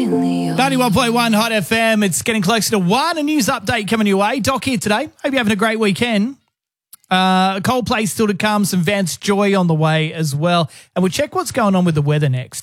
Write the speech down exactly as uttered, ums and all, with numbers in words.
ninety-one point one Hot F M. It's getting closer to one. A news update coming your way. Doc here today. Hope you're having a great weekend. Uh, Coldplay still to come. Some Vance Joy on the way as well. And we'll check what's going on with the weather next.